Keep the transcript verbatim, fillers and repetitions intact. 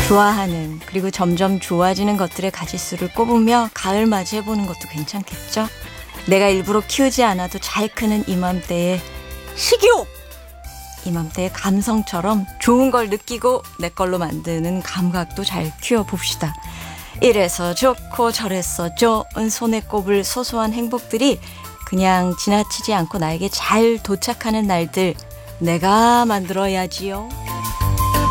좋아하는 그리고 점점 좋아지는 것들의 가지수를 꼽으며 가을 맞이해보는 것도 괜찮겠죠? 내가 일부러 키우지 않아도 잘 크는 이맘때의 식욕! 이맘때의 감성처럼 좋은 걸 느끼고 내 걸로 만드는 감각도 잘 키워봅시다. 이래서 좋고 저래서 좋은 손에 꼽을 소소한 행복들이 그냥 지나치지 않고 나에게 잘 도착하는 날들 내가 만들어야지요.